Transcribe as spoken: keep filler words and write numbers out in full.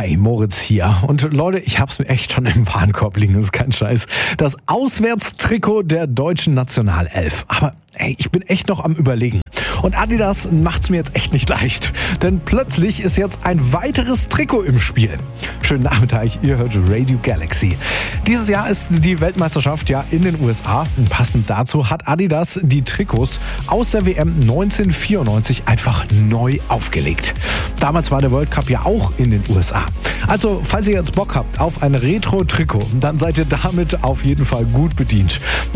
Hi, Moritz hier. Und Leute, ich hab's mir echt schon im Warenkorb liegen, das ist kein Scheiß. Das Auswärtstrikot der deutschen Nationalelf. Aber ey, ich bin echt noch am Überlegen. Und Adidas macht's mir jetzt echt nicht leicht. Denn plötzlich ist jetzt ein weiteres Trikot im Spiel. Schönen Nachmittag, ihr hört Radio Galaxy. Dieses Jahr ist die Weltmeisterschaft ja in den U S A. Und passend dazu hat Adidas die Trikots aus der W M neunzehnhundertvierundneunzig einfach neu aufgelegt. Damals war der World Cup ja auch in den U S A. Also, falls ihr jetzt Bock habt auf ein Retro-Trikot, dann seid ihr damit auf jeden Fall gut bedient.